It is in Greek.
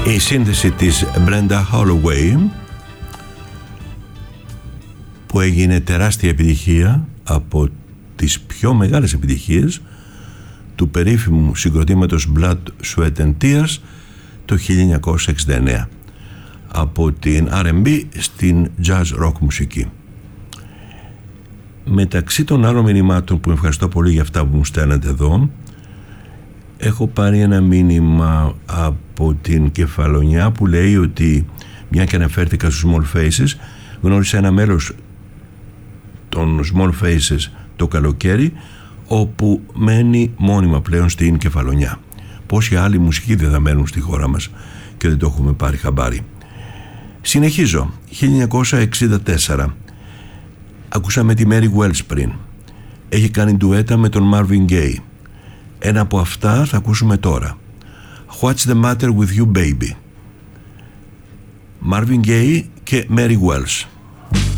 Η σύνθεση της Brenda Holloway, που έγινε τεράστια επιτυχία, από τις πιο μεγάλες επιτυχίες του περίφημου συγκροτήματος Blood, Sweat and Tears το 1969, από την R&B στην jazz rock μουσική. Μεταξύ των άλλων μηνυμάτων, που ευχαριστώ πολύ για αυτά που μου στέλνετε εδώ, έχω πάρει ένα μήνυμα από την Κεφαλονιά που λέει ότι, μια και αναφέρθηκα στους Small Faces, γνώρισε ένα μέλος των Small Faces το καλοκαίρι, όπου μένει μόνιμα πλέον στην Κεφαλονιά. Πόσοι άλλοι μουσικοί δεν θα μένουν στη χώρα μας και δεν το έχουμε πάρει χαμπάρι. Συνεχίζω. 1964 ακούσαμε τη Mary Wells πριν. Έχει κάνει ντουέτα με τον Marvin Gaye. Ένα από αυτά θα ακούσουμε τώρα. What's the matter with you baby? Marvin Gaye και Mary Wells.